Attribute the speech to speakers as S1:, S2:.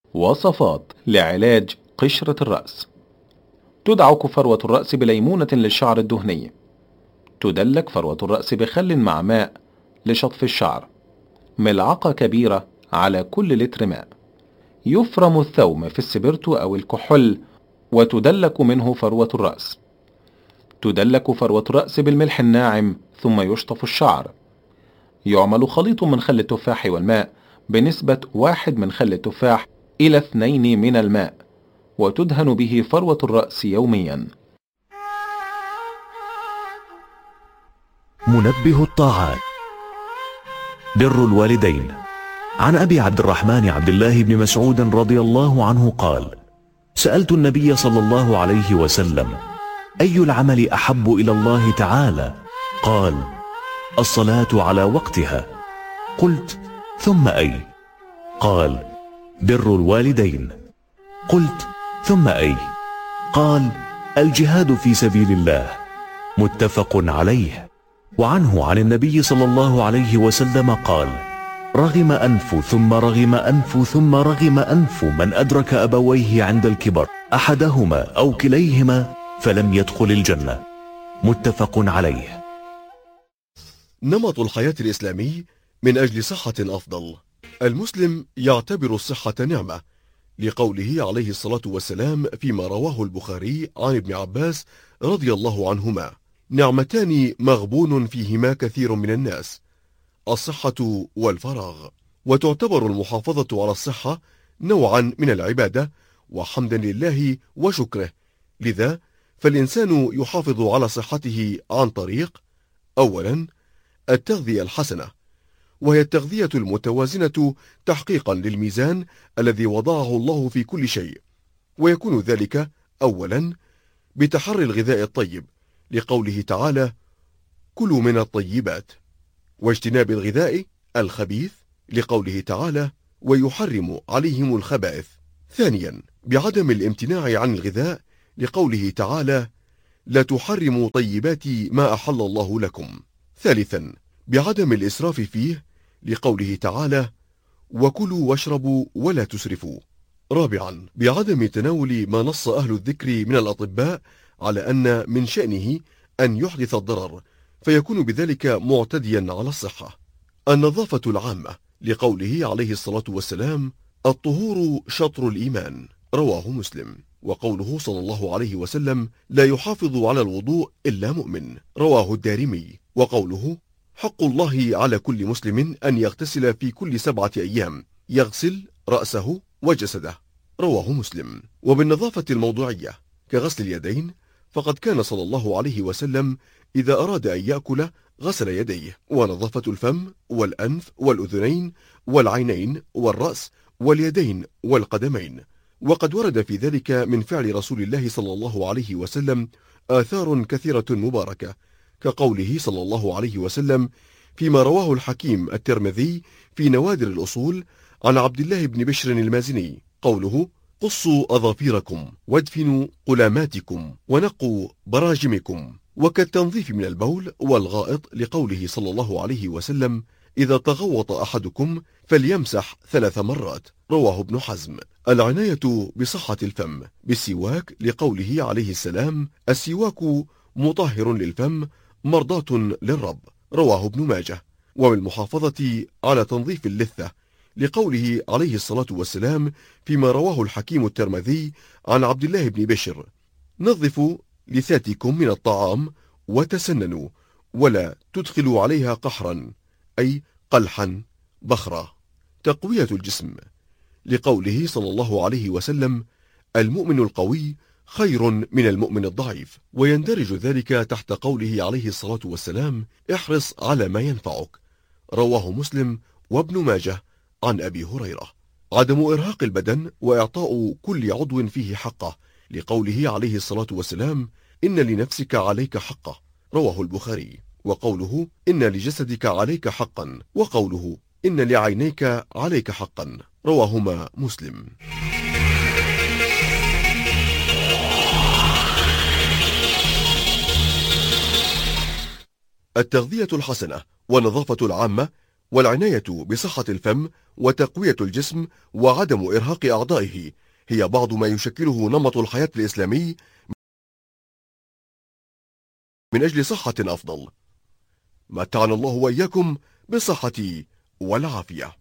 S1: وصفات لعلاج قشرة الرأس. تدعك فروة الرأس بليمونة للشعر الدهني. تدلك فروة الرأس بخل مع ماء لشطف الشعر، ملعقة كبيرة على كل لتر ماء. يفرم الثوم في السبرتو أو الكحول وتدلك منه فروة الرأس. تدلك فروة الرأس بالملح الناعم ثم يشطف الشعر. يعمل خليط من خل التفاح والماء بنسبة 1 من خل التفاح إلى 2 من الماء، وتدهن به فروة الرأس يوميا.
S2: منبه الطاعات. بر الوالدين. عن أبي عبد الرحمن عبد الله بن مسعود رضي الله عنه قال: سألت النبي صلى الله عليه وسلم: أي العمل أحب إلى الله تعالى؟ قال: الصلاة على وقتها. قلت: ثم أي؟ قال: بر الوالدين. قلت: ثم أي؟ قال: الجهاد في سبيل الله. متفق عليه. وعنه عن النبي صلى الله عليه وسلم قال: رغم أنف ثم رغم أنف ثم رغم أنف من أدرك أبويه عند الكبر أحدهما أو كليهما فلم يدخل الجنة. متفق عليه.
S3: نمط الحياة الإسلامي من أجل صحة أفضل. المسلم يعتبر الصحة نعمة، لقوله عليه الصلاة والسلام فيما رواه البخاري عن ابن عباس رضي الله عنهما: نعمتان مغبون فيهما كثير من الناس، الصحة والفراغ. وتعتبر المحافظة على الصحة نوعا من العبادة وحمدا لله وشكره. لذا فالإنسان يحافظ على صحته عن طريق: أولا، التغذية الحسنة، وهي التغذية المتوازنة تحقيقا للميزان الذي وضعه الله في كل شيء، ويكون ذلك أولا بتحري الغذاء الطيب، لقوله تعالى: كلوا من الطيبات، واجتناب الغذاء الخبيث، لقوله تعالى: ويحرم عليهم الخبائث. ثانيا، بعدم الامتناع عن الغذاء، لقوله تعالى: لا تحرموا طيبات ما أحل الله لكم. ثالثا، بعدم الإسراف فيه، لقوله تعالى: وكلوا واشربوا ولا تسرفوا. رابعا، بعدم تناول ما نص أهل الذكر من الأطباء على أن من شأنه أن يحدث الضرر، فيكون بذلك معتديا على الصحة. النظافة العامة، لقوله عليه الصلاة والسلام: الطهور شطر الإيمان، رواه مسلم. وقوله صلى الله عليه وسلم: لا يحافظ على الوضوء إلا مؤمن، رواه الدارمي. وقوله: حق الله على كل مسلم أن يغتسل في كل 7 أيام، يغسل رأسه وجسده، رواه مسلم. وبالنظافة الموضوعية كغسل اليدين، فقد كان صلى الله عليه وسلم إذا أراد أن يأكل غسل يديه. ونظافة الفم والأنف والأذنين والعينين والرأس واليدين والقدمين. وقد ورد في ذلك من فعل رسول الله صلى الله عليه وسلم آثار كثيرة مباركة، كقوله صلى الله عليه وسلم فيما رواه الحكيم الترمذي في نوادر الأصول عن عبد الله بن بشر المازني، قوله: قصوا أظافيركم وادفنوا قلاماتكم ونقوا براجمكم. وكالتنظيف من البول والغائط، لقوله صلى الله عليه وسلم: إذا تغوط أحدكم فليمسح 3 مرات، رواه ابن حزم. العناية بصحة الفم بالسواك، لقوله عليه السلام: السواك مطهر للفم مرضاة للرب، رواه ابن ماجه. وبالمحافظة على تنظيف اللثة، لقوله عليه الصلاة والسلام فيما رواه الحكيم الترمذي عن عبد الله بن بشر: نظفوا لثاتكم من الطعام وتسننوا، ولا تدخلوا عليها قحرا، أي قلحا بخرا. تقوية الجسم، لقوله صلى الله عليه وسلم: المؤمن القوي خير من المؤمن الضعيف. ويندرج ذلك تحت قوله عليه الصلاة والسلام: احرص على ما ينفعك، رواه مسلم وابن ماجه عن أبي هريرة. عدم إرهاق البدن وإعطاء كل عضو فيه حقه، لقوله عليه الصلاة والسلام: إن لنفسك عليك حقه، رواه البخاري. وقوله: إن لجسدك عليك حقا، وقوله: إن لعينيك عليك حقا، رواهما مسلم. التغذية الحسنة والنظافة العامة والعناية بصحة الفم وتقوية الجسم وعدم إرهاق أعضائه هي بعض ما يشكله نمط الحياة الإسلامي من أجل صحة أفضل. متعنا الله وإياكم بالصحة والعافية.